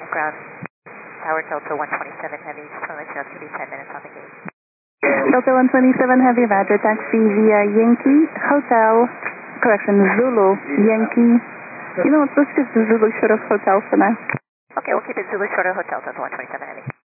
ground. Tower Delta 127 Heavy, just want to let you know it's going to be 10 minutes on the gate. Delta 127 Heavy, Roger, taxi via Yankee Hotel, Zulu, Yankee. You know what, let's just Zulu short of hotel for now. Okay, we'll keep it Zulu short of hotel, Delta 127 Heavy.